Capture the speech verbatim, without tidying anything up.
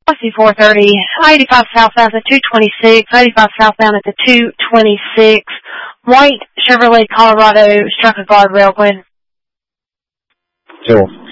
C four thirty, I eighty-five southbound at two twenty-six, I eighty-five southbound at the two twenty-six. White Chevrolet Colorado struck a guardrail. Gwen. Sure.